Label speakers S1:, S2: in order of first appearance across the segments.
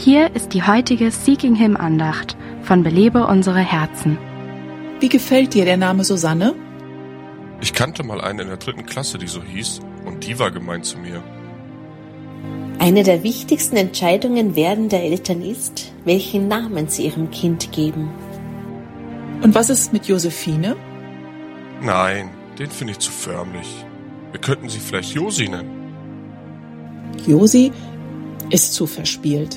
S1: Hier ist die heutige Seeking Him Andacht von Belebe unsere Herzen.
S2: Wie gefällt dir der Name Susanne?
S3: Ich kannte mal eine in der 3. Klasse, die so hieß, und die war gemein zu mir.
S4: Eine der wichtigsten Entscheidungen werdender Eltern ist, welchen Namen sie ihrem Kind geben.
S2: Und was ist mit Josephine?
S3: Nein, den finde ich zu förmlich. Wir könnten sie vielleicht Josi nennen.
S2: Josi ist zu verspielt.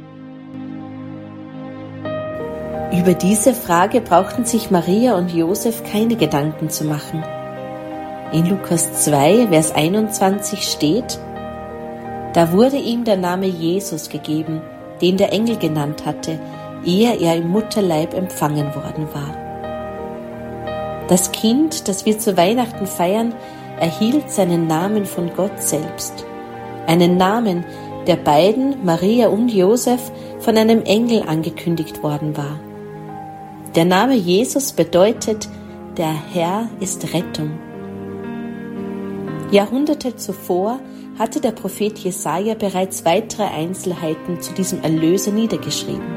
S4: Über diese Frage brauchten sich Maria und Josef keine Gedanken zu machen. In Lukas 2, Vers 21 steht: Da wurde ihm der Name Jesus gegeben, den der Engel genannt hatte, ehe er im Mutterleib empfangen worden war. Das Kind, das wir zu Weihnachten feiern, erhielt seinen Namen von Gott selbst. Einen Namen, der beiden, Maria und Josef, von einem Engel angekündigt worden war. Der Name Jesus bedeutet, der Herr ist Rettung. Jahrhunderte zuvor hatte der Prophet Jesaja bereits weitere Einzelheiten zu diesem Erlöser niedergeschrieben.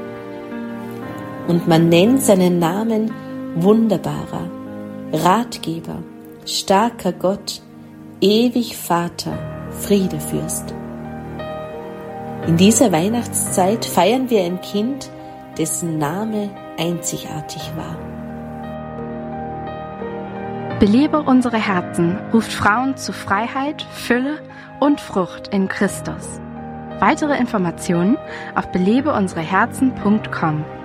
S4: Und man nennt seinen Namen Wunderbarer, Ratgeber, starker Gott, ewig Vater, Friedefürst. In dieser Weihnachtszeit feiern wir ein Kind, dessen Name einzigartig war.
S1: Belebe unsere Herzen ruft Frauen zu Freiheit, Fülle und Frucht in Christus. Weitere Informationen auf belebeunsereherzen.com.